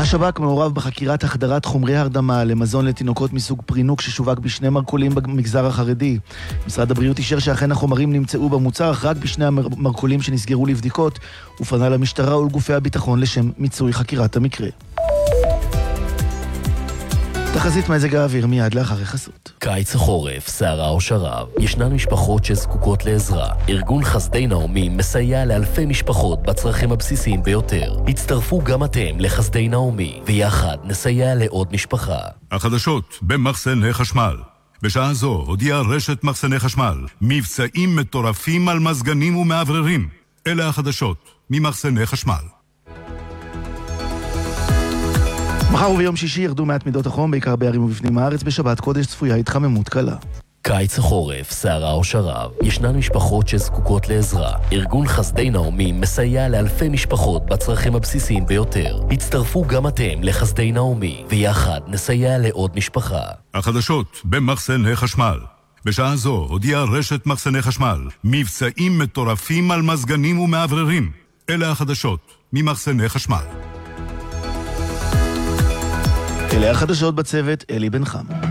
השב"כ מעורב בחקירת החדרת חומרי הרדמה למזון לתינוקות מסוג פרינוק ששווק בשני מרכולים במגזר החרדי. משרד הבריאות אישר שאכן החומרים נמצאו במוצר, אך רק בשני המרכולים שנסגרו לבדיקות, ופנה למשטרה ולגופי הביטחון לשם מיצוי חקירת המקרה. תחזית מזג האוויר מיד לאחר החסות. קיץ החורף, סערה או שרב. ישנן משפחות שזקוקות לעזרה. ארגון חסדי נעמי מסייע לאלפי משפחות בצרכים הבסיסיים ביותר. הצטרפו גם אתם לחסדי נעמי, ויחד נסייע לעוד משפחה. החדשות במחסני חשמל. בשעה זו הודיעה רשת מחסני חשמל מבצעים מטורפים על מזגנים ומעבררים. אלה החדשות ממחסני חשמל. מחר וביום שישי ירדו מעט מידות החום, בעיקר בערים ובפנים הארץ. בשבת קודש צפויה התחממות קלה. קיץ החורף, סערה או שרב. ישנן משפחות שזקוקות לעזרה. ארגון חסדי נעמי מסייע לאלפי משפחות בצרכים הבסיסיים ביותר. הצטרפו גם אתם לחסדי נעמי, ויחד נסייע לעוד משפחה. החדשות במחסני חשמל. בשעה זו הודיעה רשת מחסני חשמל מבצעים מטורפים על מזגנים ומעבררים. אלה החדשות ממחסני חשמל. אלה החדשות בצוות, אלי בן חמו.